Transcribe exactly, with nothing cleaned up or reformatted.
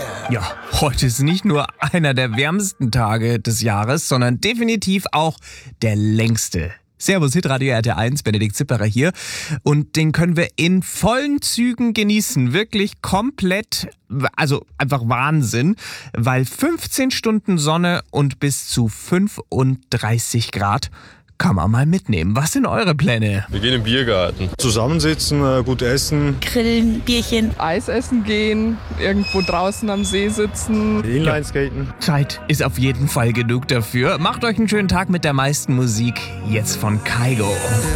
Ja, heute ist nicht nur einer der wärmsten Tage des Jahres, sondern definitiv auch der längste. Servus, Hitradio R T eins, Benedikt Zipperer hier. Und den können wir in vollen Zügen genießen. Wirklich komplett, also einfach Wahnsinn. Weil fünfzehn Stunden Sonne und bis zu fünfunddreißig Grad kann man mal mitnehmen. Was sind eure Pläne? Wir gehen im Biergarten. Zusammensitzen, gut essen. Grillen, Bierchen. Eis essen gehen, irgendwo draußen am See sitzen. Inlineskaten. Zeit ist auf jeden Fall genug dafür. Macht euch einen schönen Tag mit der meisten Musik. Jetzt von Kygo.